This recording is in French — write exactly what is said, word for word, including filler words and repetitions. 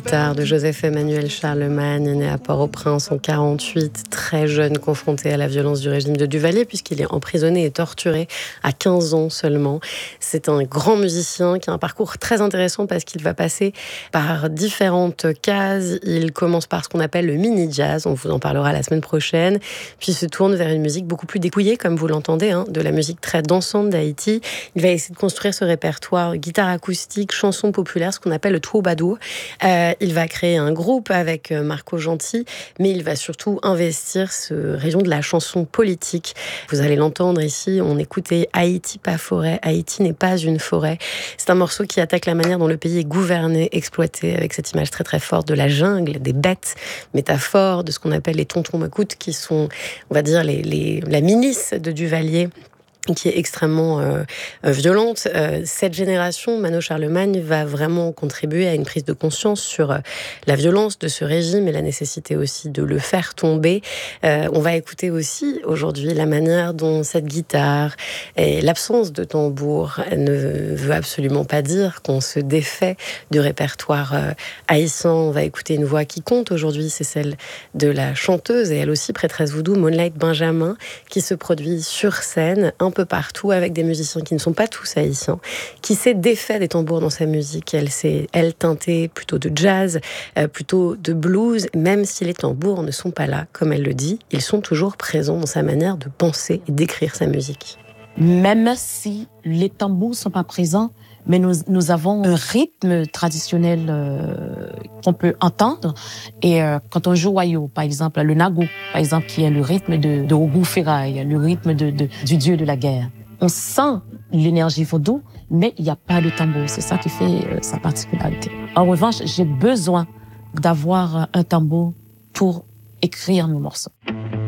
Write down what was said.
Tard de Joseph-Emmanuel Charlemagne, né à Port-au-Prince en quarante-huit, très jeune, confronté à la violence du régime de Duvalier, puisqu'il est emprisonné et torturé à quinze ans seulement. C'est un grand musicien qui a un parcours très intéressant parce qu'il va passer par différentes cases. Il commence par ce qu'on appelle le mini-jazz, on vous en parlera la semaine prochaine, puis se tourne vers une musique beaucoup plus dépouillée, comme vous l'entendez, hein, de la musique très dansante d'Haïti. Il va essayer de construire ce répertoire guitare acoustique, chansons populaires, ce qu'on appelle le troubadour. Euh, Il va créer un groupe avec Marco Gentil, mais il va surtout investir ce rayon de la chanson politique. Vous allez l'entendre ici, on écoutait Haïti pas forêt, Haïti n'est pas une forêt. C'est un morceau qui attaque la manière dont le pays est gouverné, exploité, avec cette image très très forte de la jungle, des bêtes, métaphore de ce qu'on appelle les tontons macoutes, qui sont, on va dire, les, les, la milice de Duvalier, qui est extrêmement euh, violente. Euh, cette génération, Mano Charlemagne, va vraiment contribuer à une prise de conscience sur euh, la violence de ce régime et la nécessité aussi de le faire tomber. Euh, on va écouter aussi aujourd'hui la manière dont cette guitare et l'absence de tambour ne veut absolument pas dire qu'on se défait du répertoire euh, haïtien. On va écouter une voix qui compte aujourd'hui, c'est celle de la chanteuse et elle aussi prêtresse voodoo, Moonlight Benjamin, qui se produit sur scène un peu partout avec des musiciens qui ne sont pas tous haïtiens, qui s'est défait des tambours dans sa musique. Elle s'est, elle, teintée plutôt de jazz, euh, plutôt de blues, même si les tambours ne sont pas là, comme elle le dit, ils sont toujours présents dans sa manière de penser et d'écrire sa musique. Même si les tambours ne sont pas présents, mais nous, nous avons un rythme traditionnel euh, qu'on peut entendre. Et euh, quand on joue wayo, par exemple, le nago, par exemple, qui est le rythme de, de Ogou Ferraille, le rythme de, de, du dieu de la guerre, on sent l'énergie vaudou, mais il n'y a pas de tambour. C'est ça qui fait euh, sa particularité. En revanche, j'ai besoin d'avoir un tambour pour écrire mes morceaux.